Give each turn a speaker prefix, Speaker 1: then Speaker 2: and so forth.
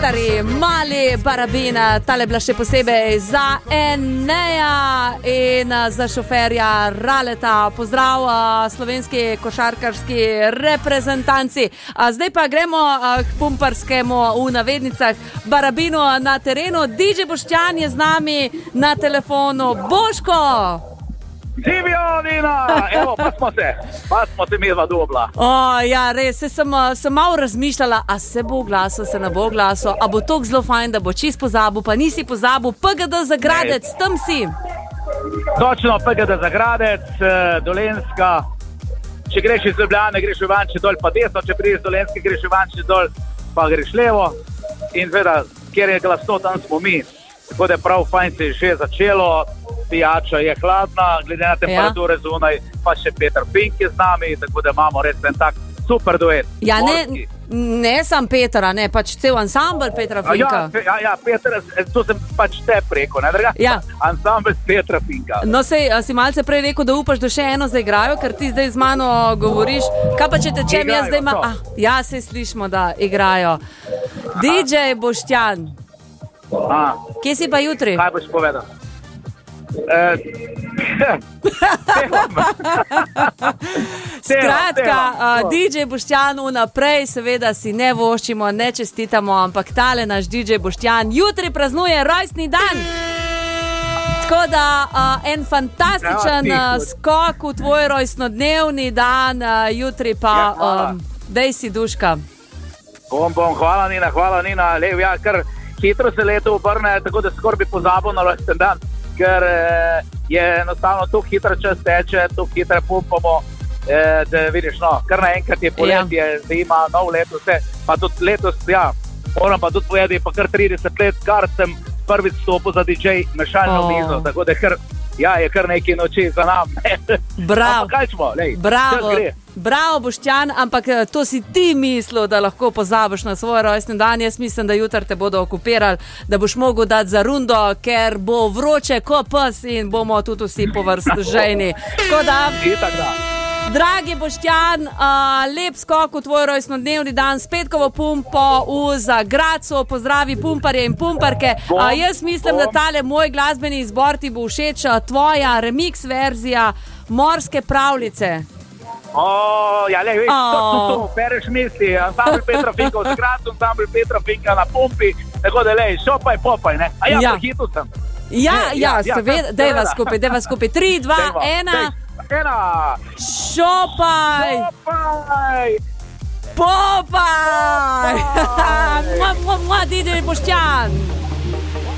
Speaker 1: stari mali Barabina, tale bila še posebej za Eneja in za šoferja Raleta. Pozdrav slovenski košarkarski reprezentanci. Zdaj pa gremo k pumparskemu v navednicah Barabinu na terenu. DJ Boštjan je z nami na telefonu. Boško!
Speaker 2: Živijo, Nina! Evo, pa smo se midva dobila.
Speaker 1: Ja, res, sem malo razmišljala, a se bo oglasil, se ne bo oglasil, a bo toliko zelo fajn, da bo čist pozabil, pa nisi pozabil, PGD Zagradec, tam si.
Speaker 2: Točno, PGD Zagradec, Dolenjska. Če greš iz Ljubljane, greš v Ivanči dol pa desno, če prideš iz Dolenjske, greš v Ivanči dol pa greš levo. In seveda, kjer je glasno, tam smo mi. Tako da je prav fajn se je že začelo, pijača je hladna, glede na temperature zunaj, pa še Peter Fink je z nami, tako da imamo res en tak super duet.
Speaker 1: Ja, ne sam Petra, ne, pač cel ansambl Petra Finka.
Speaker 2: Ja, Peter, to sem pač te preko, ne, druga?
Speaker 1: Ja.
Speaker 2: Ansambl Petra Finka.
Speaker 1: No, sej, si malce prej rekel, da upaš, da še eno zaigrajo, ker ti zdaj z mano govoriš. Kaj pa če tečem jaz zdaj ja, sej slišimo, da igrajo. DJ Boštjan. Kje si pa jutri?
Speaker 2: Kaj boš povedal?
Speaker 1: Skratka, DJ Boštjan vnaprej seveda si ne voščimo, ne čestitamo, ampak tale naš DJ Boštjan jutri praznuje rojstni dan. Tako da en fantastičen skok v tvoj rojstnodnevni dan, jutri pa dej si duška.
Speaker 2: Hvala Nina, lev, ja, kar hitro se leto obrne, tako da skoraj bi pozabil na rojsten dan, ker je enostavno toliko hitro čas teče, toliko hitro pumpamo, da vidiš, no, kar naenkrat je poletje, zima, nov leto, vse, pa tudi letos, ja, moram pa tudi povedati, pa kar 30 let, kar sem prvič stopil za DJ mešalno mizo, tako da je kar nekaj noči za nam.
Speaker 1: Bravo,
Speaker 2: kaj smo, lej,
Speaker 1: bravo Boštjan, ampak to si ti mislil, da lahko pozabiš na svoj rojstni dan. Jaz mislim, da jutri te bodo okupirali, da boš mogel dati za rundo, ker bo vroče ko pes in bomo tudi vsi po vrst žejni. Tako da, dragi Boštjan, lep skok v tvoj rojstnodnevni dan s petkovo pumpo v Zagradcu. Pozdravi pumparje in pumparke. Jaz mislim, da tale moj glasbeni izbor ti bo všeč, tvoja remix verzija Morske pravljice.
Speaker 2: Ja, le, veš, to pereš misli, ansambl Petra Finka v Zagradcu, ansambl Petra Finka na pumpi, tako da lej, šopaj, popaj, ne? A ja, prehitil sem.
Speaker 1: Ja, seveda, dejva skupaj, 3, 2, 1. Šopaj! Popaj! DJ Boštjan!